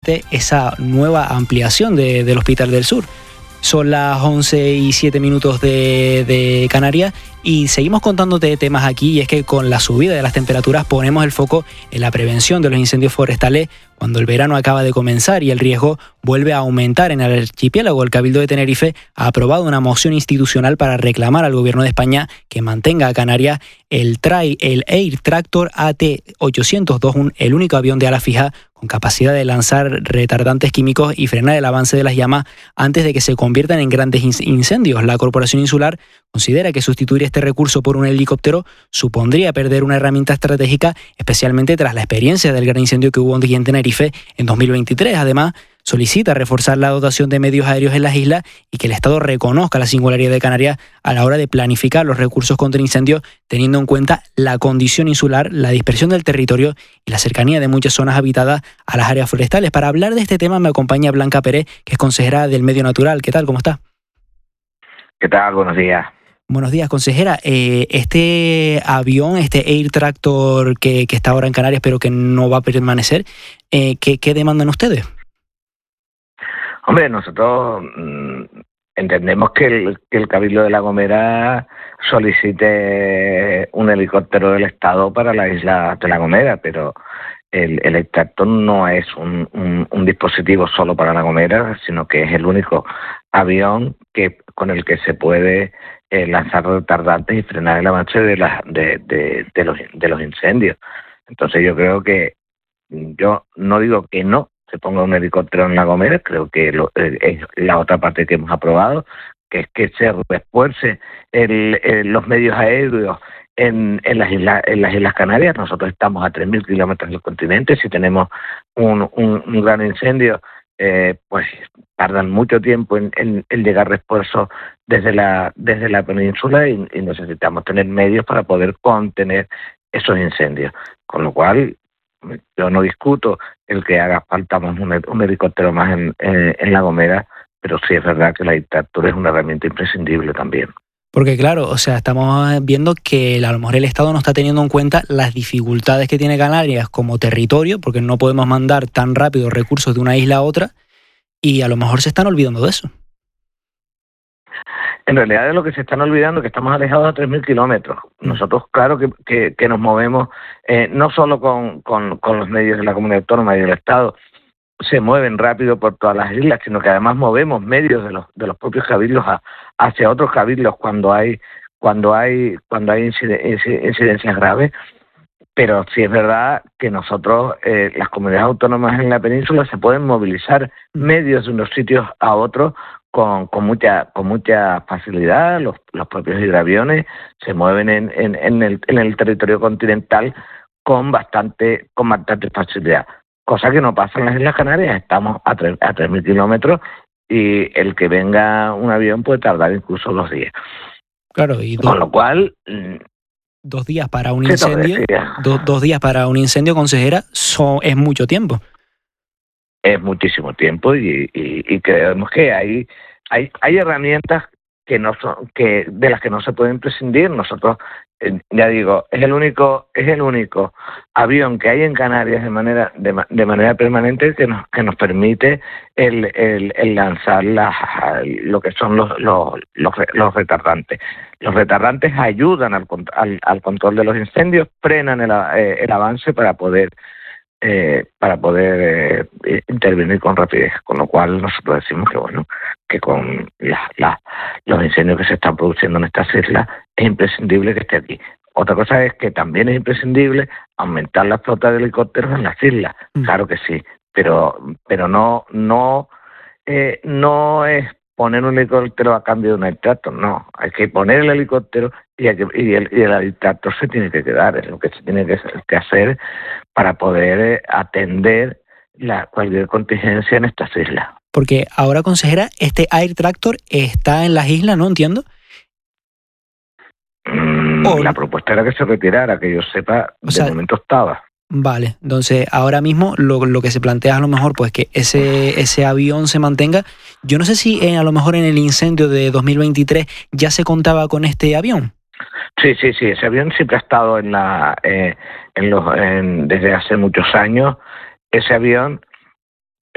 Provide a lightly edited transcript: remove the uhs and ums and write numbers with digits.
parte esa nueva ampliación del Hospital del Sur. Son las 11:07 de Canarias y seguimos contándote temas aquí, y es que con la subida de las temperaturas ponemos el foco en la prevención de los incendios forestales cuando el verano acaba de comenzar y el riesgo vuelve a aumentar en el archipiélago. El Cabildo de Tenerife ha aprobado una moción institucional para reclamar al Gobierno de España que mantenga a Canarias el Air Tractor AT802, el único avión de ala fija con capacidad de lanzar retardantes químicos y frenar el avance de las llamas antes de que se conviertan en grandes incendios. La Corporación Insular considera que sustituir este recurso por un helicóptero supondría perder una herramienta estratégica, especialmente tras la experiencia del gran incendio que hubo aquí en Tenerife en 2023. Además, solicita reforzar la dotación de medios aéreos en las islas y que el Estado reconozca la singularidad de Canarias a la hora de planificar los recursos contra incendios, teniendo en cuenta la condición insular, la dispersión del territorio y la cercanía de muchas zonas habitadas a las áreas forestales. Para hablar de este tema me acompaña Blanca Pérez, que es consejera del Medio Natural. ¿Qué tal? ¿Cómo está? ¿Qué tal? Buenos días. Buenos días, consejera. Este avión, este Air Tractor que está ahora en Canarias, pero que no va a permanecer, ¿qué demandan ustedes? Hombre, nosotros entendemos que el Cabildo de La Gomera solicite un helicóptero del Estado para la isla de La Gomera, pero el Air Tractor no es un dispositivo solo para La Gomera, sino que es el único avión con el que se puede lanzar retardantes y frenar el avance de los incendios. Entonces yo creo que, yo no digo que no se ponga un helicóptero en La Gomera, creo que es la otra parte que hemos aprobado, que es que se refuerce los medios aéreos en las Islas Canarias. Nosotros estamos a 3.000 kilómetros del continente. Si tenemos un gran incendio, pues tardan mucho tiempo en llegar refuerzos desde la península y necesitamos tener medios para poder contener esos incendios. Con lo cual, yo no discuto el que haga falta más un helicóptero más en La Gomera, pero sí es verdad que la Air Tractor es una herramienta imprescindible también. Porque claro, o sea, estamos viendo que a lo mejor el Estado no está teniendo en cuenta las dificultades que tiene Canarias como territorio, porque no podemos mandar tan rápido recursos de una isla a otra, y a lo mejor se están olvidando de eso. En realidad es lo que se están olvidando, que estamos alejados a 3.000 kilómetros. Nosotros, claro que nos movemos no solo con los medios de la comunidad autónoma y del Estado, se mueven rápido por todas las islas, sino que además movemos medios de los propios cabildos hacia otros cabildos cuando hay incidencias graves. Pero sí es verdad que nosotros, las comunidades autónomas en la península, se pueden movilizar medios de unos sitios a otros con mucha facilidad. Los propios hidroaviones se mueven en el territorio continental con bastante facilidad, cosa que no pasa en las Islas Canarias. Estamos a 3.000 kilómetros y el que venga un avión puede tardar incluso 2 días. Claro, con lo cual, 2 días para un incendio, 2 días para un incendio, consejera, es mucho tiempo. Es muchísimo tiempo y creemos que hay herramientas de las que no se pueden prescindir. Nosotros, ya digo, es el único avión que hay en Canarias de manera permanente que nos permite el lanzar lo que son los retardantes. Los retardantes ayudan al control de los incendios, frenan el avance para poder intervenir con rapidez, con lo cual nosotros decimos que con los incendios que se están produciendo en estas islas es imprescindible que esté aquí. Otra cosa es que también es imprescindible aumentar la flota de helicópteros en las islas, claro que sí, pero no es poner un helicóptero a cambio de un Air Tractor, no, hay que poner el helicóptero y el Air Tractor se tiene que quedar, es lo que se tiene que hacer para poder atender cualquier contingencia en estas islas. Porque ahora, consejera, este Air Tractor está en las islas, ¿no? Entiendo. La propuesta era que se retirara, que yo sepa, de momento estaba. Vale, entonces ahora mismo lo que se plantea a lo mejor pues que ese avión se mantenga. Yo no sé si a lo mejor en el incendio de 2023 ya se contaba con este avión. Sí, ese avión siempre ha estado desde hace muchos años. Ese avión